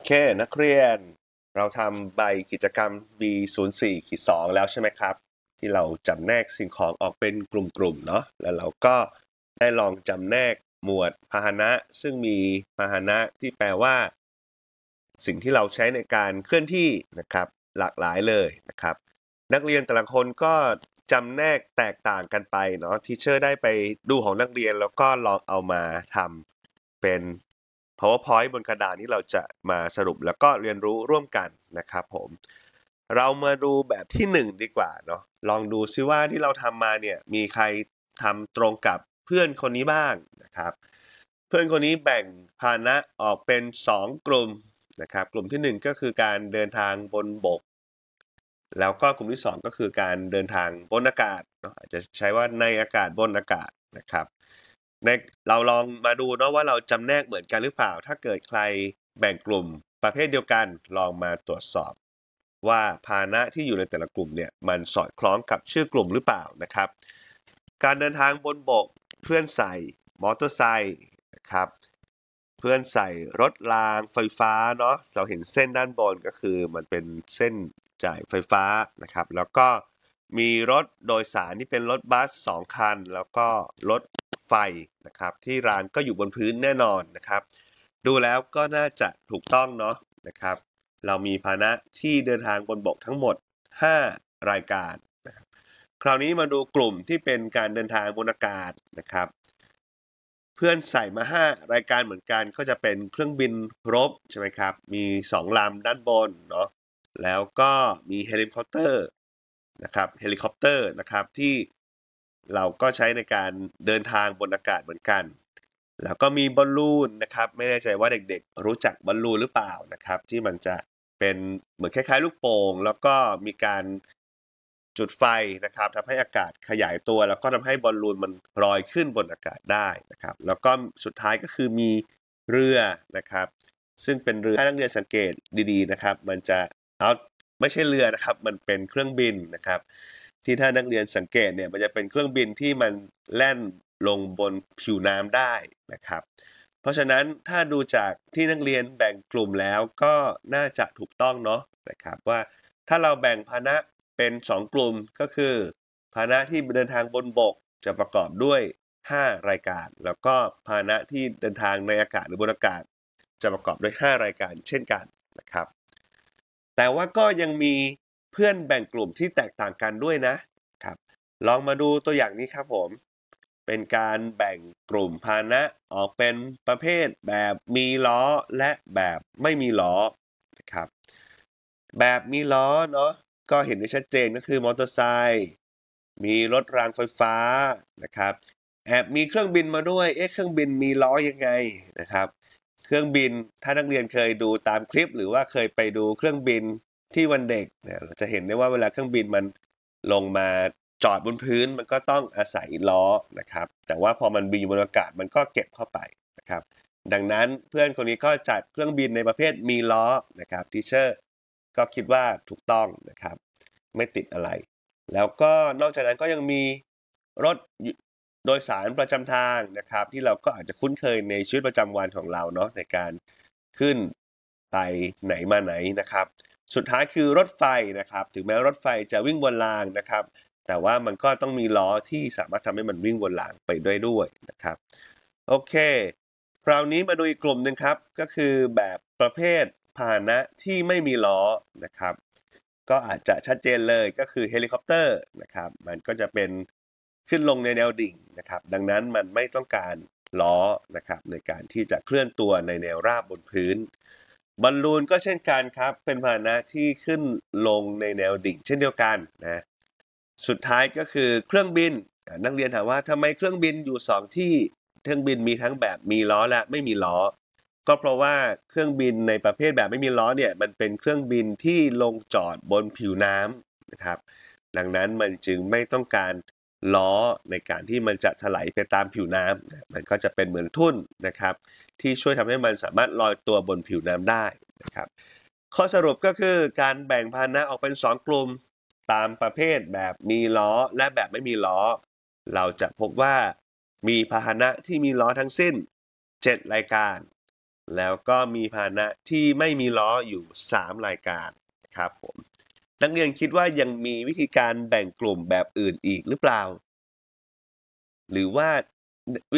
เคนักเรียนเราทำใบกิจกรรม B04-2 แล้วใช่ไหมครับที่เราจำแนกสิ่งของออกเป็นกลุ่มๆเนาะแล้วเราก็ได้ลองจำแนกหมวดพาหนะซึ่งมีพาหนะที่แปลว่าสิ่งที่เราใช้ในการเคลื่อนที่นะครับหลากหลายเลยนะครับนักเรียนแต่ละคนก็จำแนกแตกต่างกันไปเนาะทีเชอร์ได้ไปดูของนักเรียนแล้วก็ลองเอามาทำเป็น PowerPoint บนกระดานที่เราจะมาสรุปแล้วก็เรียนรู้ร่วมกันนะครับผมเรามาดูแบบที่1ดีกว่าเนาะลองดูซิว่าที่เราทำมาเนี่ยมีใครทำตรงกับเพื่อนคนนี้บ้างนะครับเพื่อนคนนี้แบ่งพาหนะออกเป็น2กลุ่มนะครับกลุ่มที่1ก็คือการเดินทางบนบกแล้วก็กลุ่มที่2ก็คือการเดินทางบนอากาศเนาะอาจจะใช้ว่าในอากาศบนอากาศนะครับในเราลองมาดูเนาะว่าเราจำแนกเหมือนกันหรือเปล่าถ้าเกิดใครแบ่งกลุ่มประเภทเดียวกันลองมาตรวจสอบว่าพาหนะที่อยู่ในแต่ละกลุ่มเนี่ยมันสอดคล้องกับชื่อกลุ่มหรือเปล่านะครับการเดินทางบนบกเพื่อนใส่มอเตอร์ไซค์นะครับเพื่อนใส่รถรางไฟฟ้าเนาะเราเห็นเส้นด้านบนก็คือมันเป็นเส้นจ่ายไฟฟ้านะครับแล้วก็มีรถโดยสารที่เป็นรถบัส2คันแล้วก็รถไฟนะครับที่รางก็อยู่บนพื้นแน่นอนนะครับดูแล้วก็น่าจะถูกต้องเนาะนะครับเรามีพาหนะที่เดินทางบนบกทั้งหมด5รายการนะครับคราวนี้มาดูกลุ่มที่เป็นการเดินทางบนอากาศนะครับเพื่อนใส่มา5รายการเหมือนกันก็จะเป็นเครื่องบินรบใช่ไหมครับมี2ลำด้านบนเนาะแล้วก็มีเฮลิคอปเตอร์นะครับที่เราก็ใช้ในการเดินทางบนอากาศเหมือนกันแล้วก็มีบอลลูนนะครับไม่แน่ใจว่าเด็กๆรู้จักบอลลูนหรือเปล่านะครับที่มันจะเป็นเหมือนคล้ายๆลูกโป่งแล้วก็มีการจุดไฟนะครับทำให้อากาศขยายตัวแล้วก็ทำให้บอลลูนมันลอยขึ้นบนอากาศได้นะครับแล้วก็สุดท้ายก็คือมีเรือนะครับซึ่งเป็นเรือถ้านักเรียนสังเกตดีๆนะครับมันจะเอาไม่ใช่เรือนะครับมันเป็นเครื่องบินนะครับที่ถ้านักเรียนสังเกตเนี่ยมันจะเป็นเครื่องบินที่มันแล่นลงบนผิวน้ำได้นะครับเพราะฉะนั้นถ้าดูจากที่นักเรียนแบ่งกลุ่มแล้วก็น่าจะถูกต้องเนาะนะครับว่าถ้าเราแบ่งพาหนะเป็น2กลุ่มก็คือพาหนะที่เดินทางบนบกจะประกอบด้วย5รายการแล้วก็พาหนะที่เดินทางในอากาศหรือบนอากาศจะประกอบด้วย5รายการเช่นกันนะครับแต่ว่าก็ยังมีเพื่อนแบ่งกลุ่มที่แตกต่างกันด้วยนะครับลองมาดูตัวอย่างนี้ครับผมเป็นการแบ่งกลุ่มพาหนะออกเป็นประเภทแบบมีล้อและแบบไม่มีล้อนะครับแบบมีล้อเนาะก็เห็นได้ชัดเจนก็คือมอเตอร์ไซค์มีรถรางไฟฟ้านะครับแอบมีเครื่องบินมาด้วยเครื่องบินมีล้อยังไงนะครับเครื่องบินถ้านักเรียนเคยดูตามคลิปหรือว่าเคยไปดูเครื่องบินที่วันเด็กเนี่ยเราจะเห็นได้ว่าเวลาเครื่องบินมันลงมาจอดบนพื้นมันก็ต้องอาศัยล้อนะครับแต่ว่าพอมันบินอยู่บนอากาศมันก็เก็บเข้าไปนะครับดังนั้นเพื่อนคนนี้ก็จัดเครื่องบินในประเภทมีล้อนะครับทีเชอร์ก็คิดว่าถูกต้องนะครับไม่ติดอะไรแล้วก็นอกจากนั้นก็ยังมีรถโดยสารประจำทางนะครับที่เราก็อาจจะคุ้นเคยในชีวิตประจำวันของเราเนาะในการขึ้นไปไหนมาไหนนะครับสุดท้ายคือรถไฟนะครับถึงแม้รถไฟจะวิ่งบนรางนะครับแต่ว่ามันก็ต้องมีล้อที่สามารถทำให้มันวิ่งบนรางไปด้วยนะครับโอเคคราวนี้มาดูอีกกลุ่มหนึ่งครับก็คือแบบประเภทพาหนะที่ไม่มีล้อนะครับก็อาจจะชัดเจนเลยก็คือเฮลิคอปเตอร์นะครับมันก็จะเป็นขึ้นลงในแนวดิ่งนะครับดังนั้นมันไม่ต้องการล้อนะครับในการที่จะเคลื่อนตัวในแนวราบบนพื้นบอลลูนก็เช่นกันครับเป็นพาหนะที่ขึ้นลงในแนวดิ่งเช่นเดียวกันนะสุดท้ายก็คือเครื่องบินนักเรียนถามว่าทำไมเครื่องบินอยู่2ที่เครื่องบินมีทั้งแบบมีล้อและไม่มีล้อก็เพราะว่าเครื่องบินในประเภทแบบไม่มีล้อเนี่ยมันเป็นเครื่องบินที่ลงจอดบนผิวน้ำนะครับดังนั้นมันจึงไม่ต้องการล้อในการที่มันจะถลายไปตามผิวน้ำมันก็จะเป็นเหมือนทุ่นนะครับที่ช่วยทำให้มันสามารถลอยตัวบนผิวน้ำได้นะครับข้อสรุปก็คือการแบ่งพาหนะออกเป็น2กลุ่มตามประเภทแบบมีล้อและแบบไม่มีล้อเราจะพบว่ามีพาหนะที่มีล้อทั้งสิ้น7รายการแล้วก็มีพาหนะที่ไม่มีล้ออยู่3รายการนะครับผมนักเรียนคิดว่ายังมีวิธีการแบ่งกลุ่มแบบอื่นอีกหรือเปล่าหรือว่า